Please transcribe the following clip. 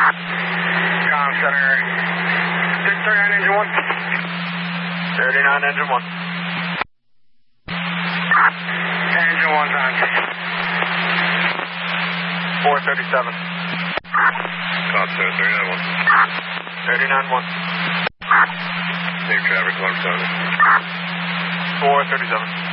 Com Center. 39 engine 1. 39 engine 1. Engine 1's on. 437. Com Center, 39-1. 39-1. Same traffic, 1 7. 437.